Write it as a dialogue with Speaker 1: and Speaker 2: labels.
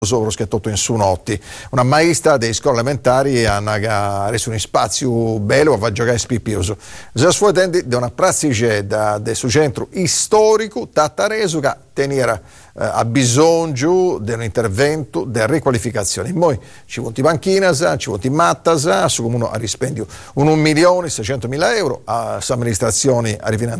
Speaker 1: sopra schiattotto in su notti. Una maestra delle scuole elementari ha reso un spazio bello, va a giocare spipioso. Già sfuotendi da una pratica del suo centro storico, Tattaresu, che tenera ha bisogno di un intervento di riqualificazione. Poi ci vuole i banchinas, ci vuole i mattas, su comune a rispendio 1.600.000 euro, a amministrazioni a rifinanziare